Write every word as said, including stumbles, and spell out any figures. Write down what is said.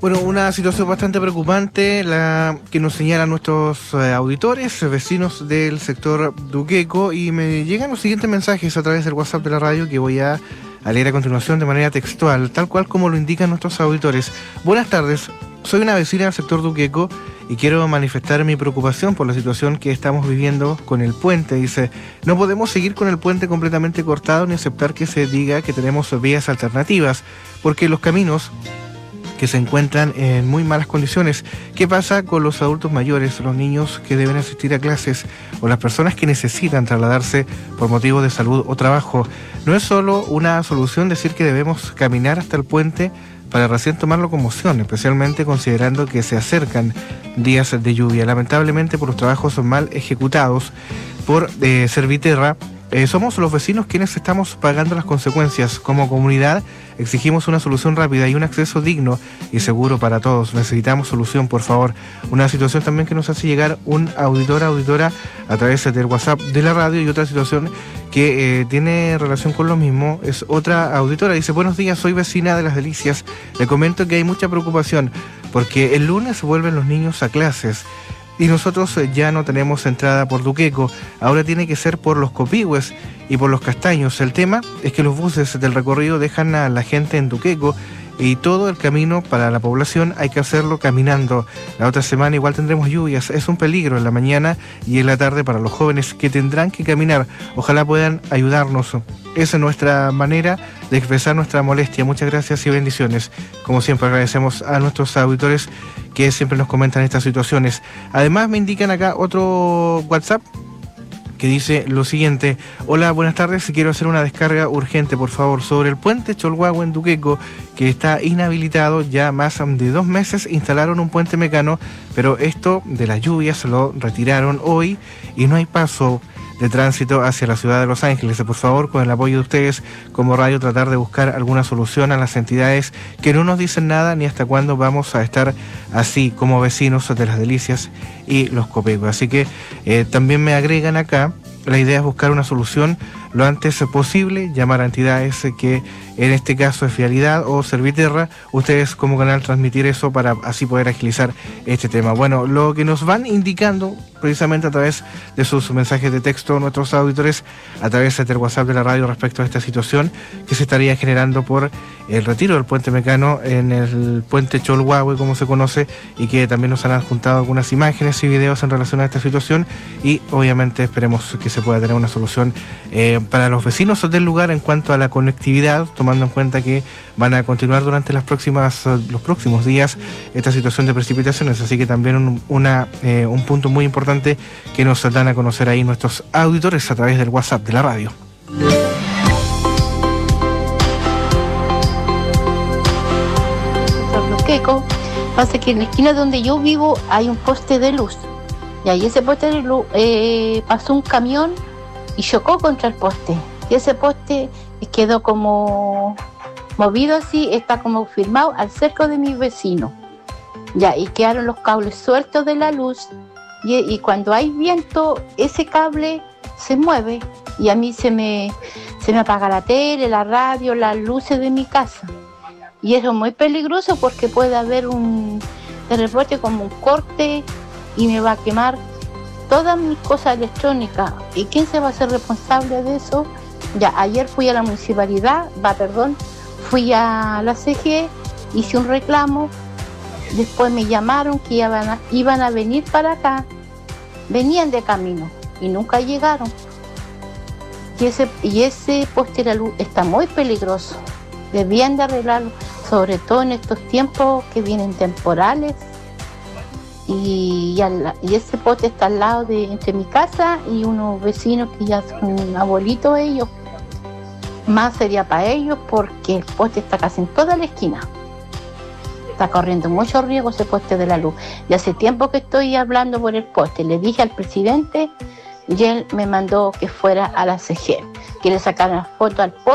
Bueno, una situación bastante preocupante la que nos señalan nuestros eh, auditores, vecinos del sector Duqueco, y me llegan los siguientes mensajes a través del WhatsApp de la radio que voy a, a leer a continuación de manera textual, tal cual como lo indican nuestros auditores. Buenas tardes, soy una vecina del sector Duqueco y quiero manifestar mi preocupación por la situación que estamos viviendo con el puente. Dice, no podemos seguir con el puente completamente cortado ni aceptar que se diga que tenemos vías alternativas, porque los caminos que se encuentran en muy malas condiciones. ¿Qué pasa con los adultos mayores, los niños que deben asistir a clases o las personas que necesitan trasladarse por motivos de salud o trabajo? No es solo una solución decir que debemos caminar hasta el puente para recién tomar locomoción, especialmente considerando que se acercan días de lluvia. Lamentablemente, por los trabajos mal ejecutados por eh, Serviterra, Eh, somos los vecinos quienes estamos pagando las consecuencias. Como comunidad exigimos una solución rápida y un acceso digno y seguro para todos. Necesitamos solución, por favor. Una situación también que nos hace llegar un auditor, auditora a través del WhatsApp de la radio, y otra situación que eh, tiene relación con lo mismo es otra auditora. Dice, buenos días, soy vecina de Las Delicias. Le comento que hay mucha preocupación porque el lunes vuelven los niños a clases y nosotros ya no tenemos entrada por Duqueco, ahora tiene que ser por los Copihue y por los Castaños. El tema es que los buses del recorrido dejan a la gente en Duqueco y todo el camino para la población hay que hacerlo caminando. La otra semana igual tendremos lluvias, es un peligro en la mañana y en la tarde para los jóvenes que tendrán que caminar. Ojalá puedan ayudarnos. Esa es nuestra manera de expresar nuestra molestia. Muchas gracias y bendiciones. Como siempre, agradecemos a nuestros auditores que siempre nos comentan estas situaciones. Además, me indican acá otro WhatsApp que dice lo siguiente: hola, buenas tardes, quiero hacer una descarga urgente, por favor, sobre el puente Cholhuahua en Duqueco, que está inhabilitado ya más de dos meses. Instalaron un puente mecano, pero esto de las lluvias lo retiraron hoy y no hay paso de tránsito hacia la ciudad de Los Ángeles. Por favor, con el apoyo de ustedes como radio, tratar de buscar alguna solución a las entidades que no nos dicen nada ni hasta cuándo vamos a estar así como vecinos de Las Delicias y los Copihue. Así que eh, también me agregan acá, la idea es buscar una solución lo antes posible, llamar a entidades que en este caso es Vialidad o Serviterra, ustedes como canal transmitir eso para así poder agilizar este tema. Bueno, lo que nos van indicando precisamente a través de sus mensajes de texto nuestros auditores, a través del WhatsApp de la radio respecto a esta situación que se estaría generando por el retiro del puente mecano en el puente Cholhuahua, como se conoce, y que también nos han adjuntado algunas imágenes y videos en relación a esta situación, y obviamente esperemos que se pueda tener una solución eh, para los vecinos del lugar en cuanto a la conectividad, tomando en cuenta que van a continuar durante las próximas, los próximos días esta situación de precipitaciones, así que también un, una, eh, un punto muy importante que nos dan a conocer ahí nuestros auditores a través del WhatsApp de la radio. Duqueco, pasa que en la esquina donde yo vivo hay un poste de luz, y ahí ese poste de luz eh, pasó un camión y chocó contra el poste, y ese poste quedó como movido así, está como firmado al cerco de mis vecinos, ya, y quedaron los cables sueltos de la luz, y, y cuando hay viento ese cable se mueve y a mí se me, se me apaga la tele, la radio, las luces de mi casa, y eso es muy peligroso porque puede haber un de repente como un corte y me va a quemar todas mis cosas electrónicas. ¿Y quién se va a hacer responsable de eso? Ya, ayer fui a la municipalidad, va, perdón, fui a la C G, hice un reclamo, después me llamaron que iban a, iban a venir para acá, venían de camino y nunca llegaron. Y ese, y ese poste de la luz está muy peligroso, debían de arreglarlo, sobre todo en estos tiempos que vienen temporales. Y, y, al, y ese poste está al lado de entre mi casa y unos vecinos que ya son abuelitos ellos. Más sería para ellos porque el poste está casi en toda la esquina. Está corriendo mucho riesgo ese poste de la luz. Y hace tiempo que estoy hablando por el poste. Le dije al presidente y él me mandó que fuera a la C G, que le sacaran foto al poste